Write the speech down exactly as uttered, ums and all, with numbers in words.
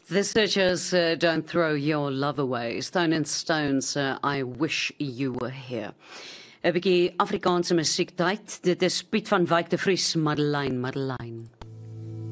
The Searchers, uh, Don't Throw Your Love Away. Stone and Stones, uh, I Wish You Were Here. 'n bietjie Afrikaanse musiektyd. Dit is Piet van Wyk de Vries, Madeleine, Madeleine.